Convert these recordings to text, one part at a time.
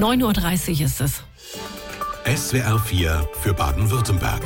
9:30 Uhr ist es. SWR 4 für Baden-Württemberg.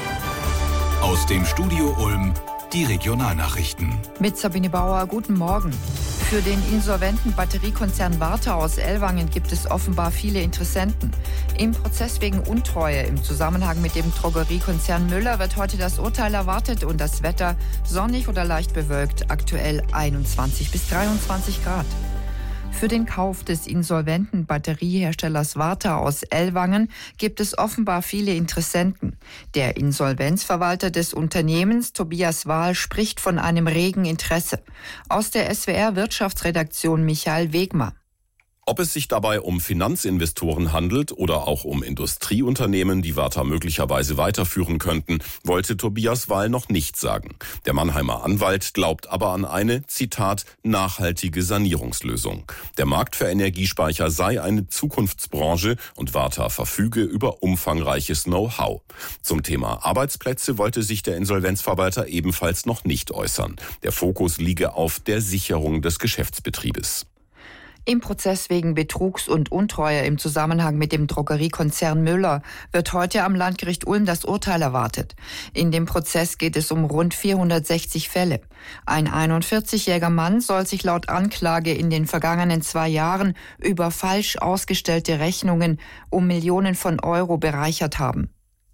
Aus dem Studio Ulm die Regionalnachrichten. Mit Sabine Bauer, guten Morgen. Für den insolventen Batteriekonzern Varta aus Ellwangen gibt es offenbar viele Interessenten. Im Prozess wegen Untreue im Zusammenhang mit dem Drogeriekonzern Müller wird heute das Urteil erwartet und das Wetter sonnig oder leicht bewölkt, aktuell 21 bis 23 Grad. Für den Kauf des insolventen Batterieherstellers Varta aus Ellwangen gibt es offenbar viele Interessenten. Der Insolvenzverwalter des Unternehmens, Tobias Wahl, spricht von einem regen Interesse. Aus der SWR-Wirtschaftsredaktion Michael Wegmer. Ob es sich dabei um Finanzinvestoren handelt oder auch um Industrieunternehmen, die Varta möglicherweise weiterführen könnten, wollte Tobias Wahl noch nicht sagen. Der Mannheimer Anwalt glaubt aber an eine, Zitat, nachhaltige Sanierungslösung. Der Markt für Energiespeicher sei eine Zukunftsbranche und Varta verfüge über umfangreiches Know-how. Zum Thema Arbeitsplätze wollte sich der Insolvenzverwalter ebenfalls noch nicht äußern. Der Fokus liege auf der Sicherung des Geschäftsbetriebes. Im Prozess wegen Betrugs und Untreue im Zusammenhang mit dem Drogeriekonzern Müller wird heute am Landgericht Ulm das Urteil erwartet. In dem Prozess geht es um rund 460 Fälle. Ein 41-jähriger Mann soll sich laut Anklage in den vergangenen 2 Jahren über falsch ausgestellte Rechnungen um Millionen von Euro bereichert haben.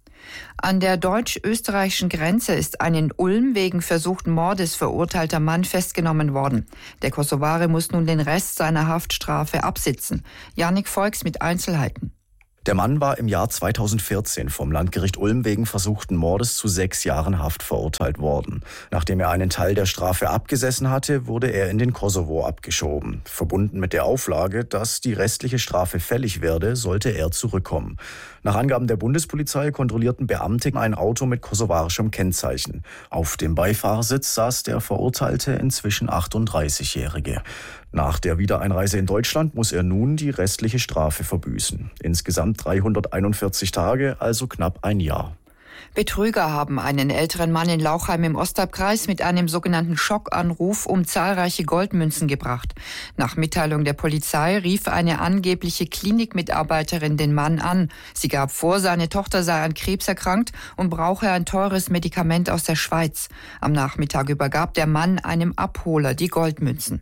An der deutsch-österreichischen Grenze ist ein in Ulm wegen versuchten Mordes verurteilter Mann festgenommen worden. Der Kosovare muss nun den Rest seiner Haftstrafe absitzen. Janik Volks mit Einzelheiten. Der Mann war im Jahr 2014 vom Landgericht Ulm wegen versuchten Mordes zu 6 Jahren Haft verurteilt worden. Nachdem er einen Teil der Strafe abgesessen hatte, wurde er in den Kosovo abgeschoben. Verbunden mit der Auflage, dass die restliche Strafe fällig werde, sollte er zurückkommen. Nach Angaben der Bundespolizei kontrollierten Beamte ein Auto mit kosovarischem Kennzeichen. Auf dem Beifahrersitz saß der verurteilte, inzwischen 38-Jährige. Nach der Wiedereinreise in Deutschland muss er nun die restliche Strafe verbüßen. Insgesamt 341 Tage, also knapp ein Jahr. Betrüger haben einen älteren Mann in Lauchheim im Ostalbkreis mit einem sogenannten Schockanruf um zahlreiche Goldmünzen gebracht. Nach Mitteilung der Polizei rief eine angebliche Klinikmitarbeiterin den Mann an. Sie gab vor, seine Tochter sei an Krebs erkrankt und brauche ein teures Medikament aus der Schweiz. Am Nachmittag übergab der Mann einem Abholer die Goldmünzen.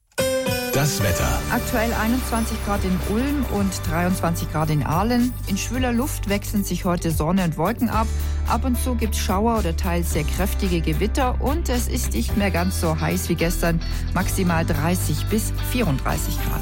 Das Wetter. Aktuell 21 Grad in Ulm und 23 Grad in Aalen. In schwüler Luft wechseln sich heute Sonne und Wolken ab. Ab und zu gibt es Schauer oder teils sehr kräftige Gewitter. Und es ist nicht mehr ganz so heiß wie gestern. Maximal 30 bis 34 Grad.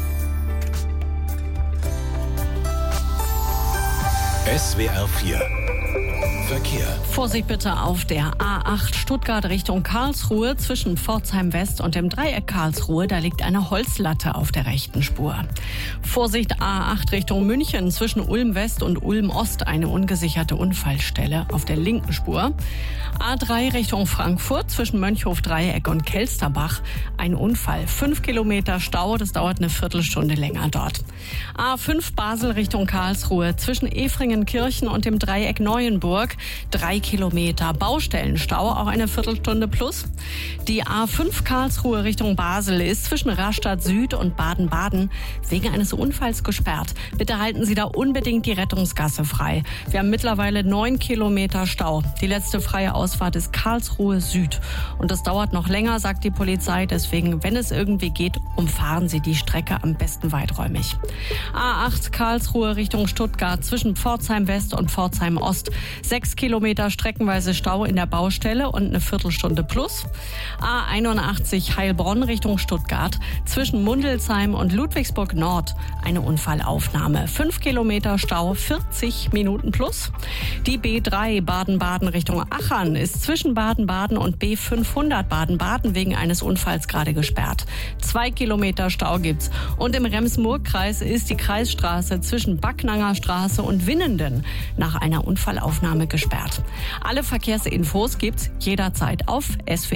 SWR 4 Verkehr. Vorsicht bitte auf der A8 Stuttgart Richtung Karlsruhe zwischen Pforzheim West und dem Dreieck Karlsruhe. Da liegt eine Holzlatte auf der rechten Spur. Vorsicht A8 Richtung München zwischen Ulm West und Ulm Ost. Eine ungesicherte Unfallstelle auf der linken Spur. A3 Richtung Frankfurt zwischen Mönchhof Dreieck und Kelsterbach. Ein Unfall. 5 Kilometer Stau. Das dauert eine Viertelstunde länger dort. A5 Basel Richtung Karlsruhe zwischen Efringenkirchen und dem Dreieck Neuenburg. 3 Kilometer Baustellenstau, auch eine Viertelstunde plus. Die A5 Karlsruhe Richtung Basel ist zwischen Rastatt Süd und Baden-Baden wegen eines Unfalls gesperrt. Bitte halten Sie da unbedingt die Rettungsgasse frei. Wir haben mittlerweile 9 Kilometer Stau. Die letzte freie Ausfahrt ist Karlsruhe Süd. Und das dauert noch länger, sagt die Polizei. Deswegen, wenn es irgendwie geht, umfahren Sie die Strecke am besten weiträumig. A8 Karlsruhe Richtung Stuttgart zwischen Pforzheim West und Pforzheim Ost. 6 Kilometer streckenweise Stau in der Baustelle und eine Viertelstunde plus. A81 Heilbronn Richtung Stuttgart zwischen Mundelsheim und Ludwigsburg Nord. Eine Unfallaufnahme. 5 Kilometer Stau, 40 Minuten plus. Die B3 Baden-Baden Richtung Achern ist zwischen Baden-Baden und B500 Baden-Baden wegen eines Unfalls gerade gesperrt. 2 Kilometer Stau gibt's. Und im Rems-Murr-Kreis ist die Kreisstraße zwischen Backnanger Straße und Winnenden nach einer Unfallaufnahme gesperrt. Alle Verkehrsinfos gibt's jederzeit auf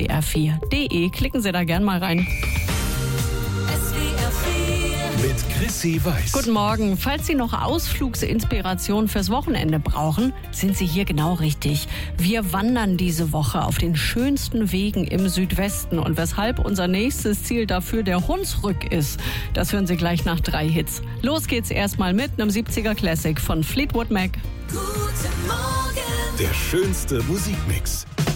swr4.de. Klicken Sie da gern mal rein. Mit Chris ABC weiß. Guten Morgen. Falls Sie noch Ausflugsinspiration fürs Wochenende brauchen, sind Sie hier genau richtig. Wir wandern diese Woche auf den schönsten Wegen im Südwesten. Und weshalb unser nächstes Ziel dafür der Hunsrück ist, das hören Sie gleich nach 3 Hits. Los geht's erstmal mit einem 70er Classic von Fleetwood Mac. Der schönste Musikmix.